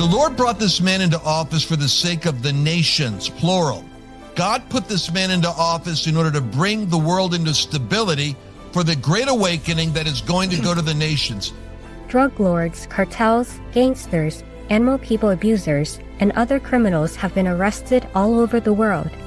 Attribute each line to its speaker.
Speaker 1: The Lord brought this man into office for the sake of the nations, plural. God put this man into office in order to bring the world into stability for the great awakening that is going to go to the nations.
Speaker 2: Drug lords, cartels, gangsters, animal people abusers, and other criminals have been arrested all over the world.